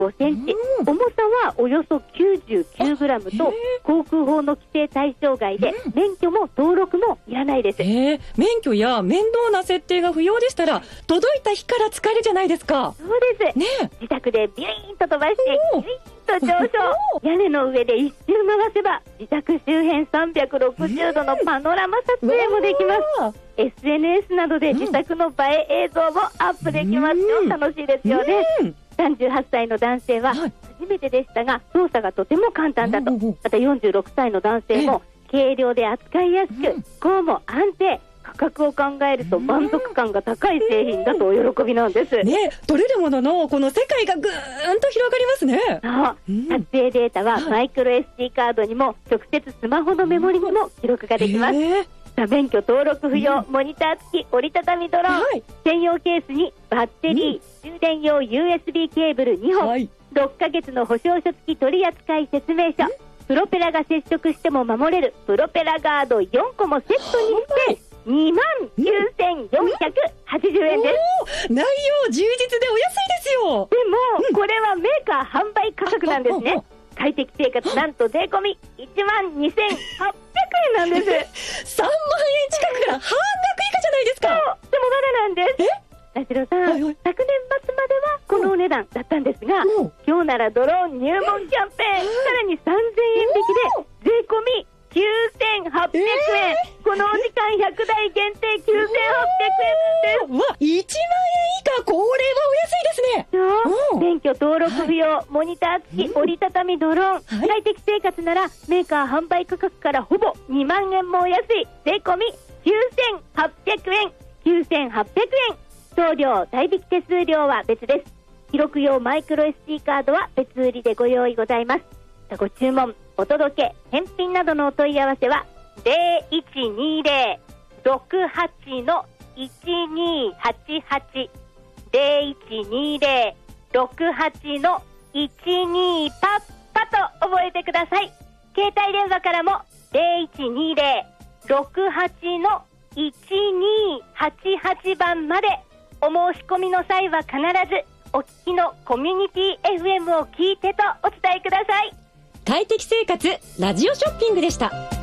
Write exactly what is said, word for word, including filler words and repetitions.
ごセンチ、重さはおよそきゅうじゅうきゅうグラムと航空法の規制対象外で、うん、免許も登録もいらないです。 えー、免許や面倒な設定が不要でしたら届いた日から使えるじゃないですか。 そうです、ね、自宅でビュイーンと飛ばしてビュイーンと上昇屋根の上で一周回せば自宅周辺さんびゃくろくじゅうどのパノラマ撮影もできます。 エスエヌエス などで自宅の映え映像もアップできますよ、うん、楽しいですよね、うん、さんじゅうはっさいの男性は初めてでしたが操作がとても簡単だと、またよんじゅうろくさいの男性も軽量で扱いやすくこうも安定、価格を考えると満足感が高い製品だとお喜びなんです、 ね、取れるもののこの世界がぐーんと広がりますね。 そう、うん、撮影データはマイクロ エスディー カードにも直接スマホのメモリにも記録ができます、えー免許登録不要、うん、モニター付き折りたたみドローン、はい、専用ケースにバッテリー、うん、充電用 ユーエスビー ケーブルにほん、はい、ろっかげつの保証書付き取扱説明書、うん、プロペラが接触しても守れるプロペラガードよんこもセットにしてにまんきゅうせんよんひゃくはちじゅうえんです、 うん、内容充実でお安いですよ。 でも、うん、これはメーカー販売価格なんですね。快適生活なんと税込みいちまんにせんはっぴゃくえんなんですさんまんえん近くから半額以下じゃないですか。 そうでもまだなんです。 え田代さん、はいはい、昨年末まではこのお値段だったんですが、うん、今日ならドローン入門キャンペーン、さらにさんぜんえん引きで税込みきゅうせんはっぴゃくえん、えー、このお時間ひゃくだい限定きゅうせんはっぴゃくえんです。 わ、いちまんえん以下、これはお安いですね。 そう、免許登録不要、はい、モニター付き折りたたみドローン、はい、快適生活ならメーカー販売価格からほぼにまんえんもお安い税込みきゅうせんはっぴゃくえん、きゅうせんはっぴゃくえん、送料代引き手数料は別です。記録用マイクロ エスディー カードは別売りでご用意ございます。ご注文、お届け、返品などのお問い合わせは ゼロいちにゼロ ろくはち のいちにはちはち ゼロいちにゼロ ろくはち のいちにパッパと覚えてください。携帯電話からもゼロいちにゼロ ろくはち のいちにはちはちばんまでお申し込みの際は必ずお聞きのコミュニティ エフエム を聞いてとお伝えください。 快適生活ラジオショッピングでした。